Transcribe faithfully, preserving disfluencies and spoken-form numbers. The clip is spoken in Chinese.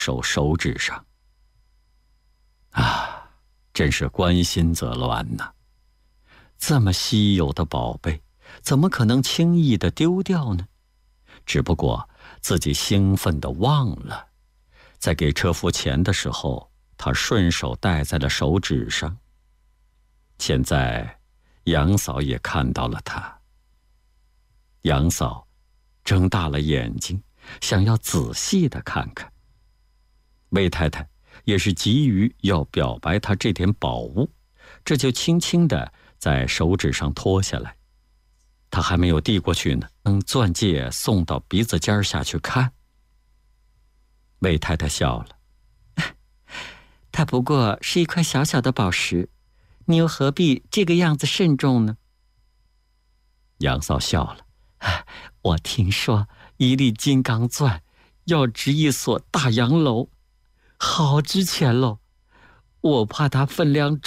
手手指上。啊，真是关心则乱呐！这么稀有的宝贝，怎么可能轻易地丢掉呢？只不过自己兴奋地忘了，在给车夫钱的时候，他顺手戴在了手指上。现在杨嫂也看到了他。杨嫂睁大了眼睛，想要仔细地看看。魏太太也是急于要表白他这点宝物，这就轻轻地在手指上脱下来。他还没有递过去呢，将钻戒送到鼻子尖下去看。魏太太笑了，它不过是一块小小的宝石，你又何必这个样子慎重呢？杨嫂笑了，我听说一粒金刚钻要值一所大洋楼，好值钱喽，我怕它分量重。